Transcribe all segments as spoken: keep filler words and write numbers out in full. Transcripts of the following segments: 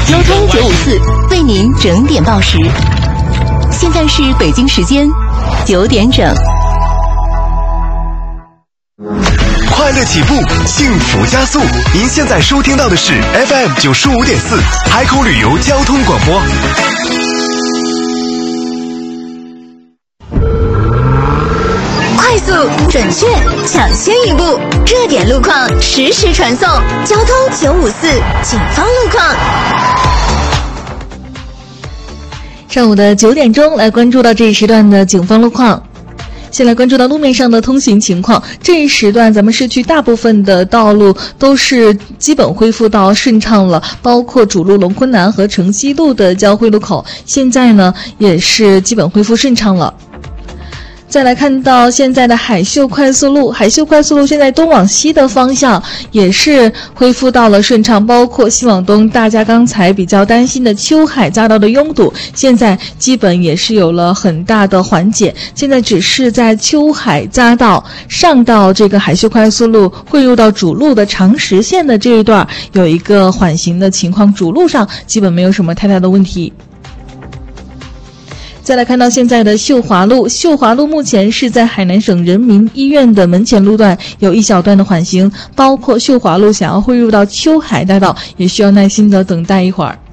交通九五四为您整点报时。现在是北京时间九点整。 快乐起步，幸福加速。您现在收听到的是 F M 九十五点四海口旅游交通广播。 快速、准确、抢先一步，热点路况实时传送。交通九五四警方路况。 上午的九点钟，来关注到这一时段的警方路况。先来关注到路面上的通行情况。这一时段咱们市区大部分的道路都是基本恢复到顺畅了，包括主路龙昆南和城西路的交汇路口，现在呢也是基本恢复顺畅了。再来看到现在的海秀快速路，海秀快速路现在东往西的方向也是恢复到了顺畅，包括西往东大家刚才比较担心的秋海匝道的拥堵，现在基本也是有了很大的缓解。现在只是在秋海匝道上到这个海秀快速路汇入到主路的长实线的这一段有一个缓行的情况，主路上基本没有什么太大的问题。再来看到现在的秀华路，秀华路目前是在海南省人民医院的门前路段有一小段的缓行，包括秀华路想要汇入到秋海大道也需要耐心的等待一会儿。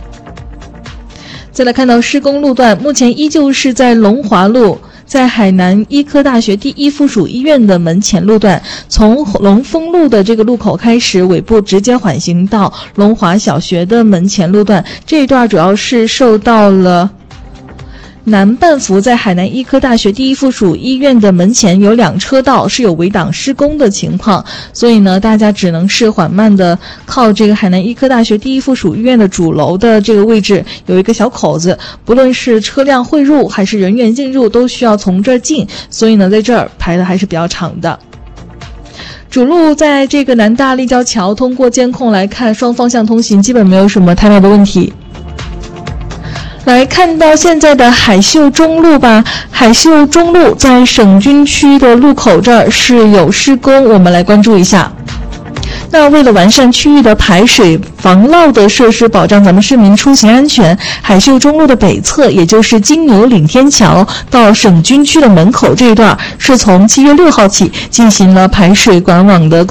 再来看到施工路段，目前依旧是在龙华路，在海南医科大学第一附属医院的门前路段，从龙丰路的这个路口开始，尾部直接缓行到龙华小学的门前路段，这一段主要是受到了南半幅在海南医科大学第一附属医院的门前有两车道是有围挡施工的情况，所以呢大家只能是缓慢的靠这个海南医科大学第一附属医院的主楼的这个位置有一个小口子，不论是车辆汇入还是人员进入都需要从这儿进，所以呢在这儿排的还是比较长的。主路在这个南大立交桥，通过监控来看双方向通行基本没有什么太大的问题。来看到现在的海秀中路吧，海秀中路在省军区的路口这儿是有施工，我们来关注一下。那为了完善区域的排水防涝的设施，保障咱们市民出行安全，海秀中路的北侧，也就是金牛岭天桥到省军区的门口这一段，是从七月六号起进行了排水管网的